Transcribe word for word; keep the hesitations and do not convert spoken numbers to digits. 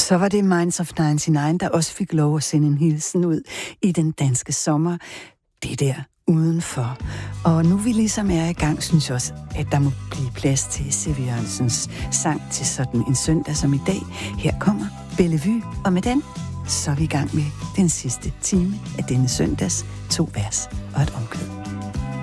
Så var det Minds of nioghalvfems, der også fik lov at sende en hilsen ud i den danske sommer. Det der udenfor. Og nu vi ligesom er i gang, synes jeg også, at der må blive plads til C V Jørgensens sang til sådan en søndag som i dag. Her kommer Bellevue, og med den, så er vi i gang med den sidste time af denne søndags to vers og et omkvæd.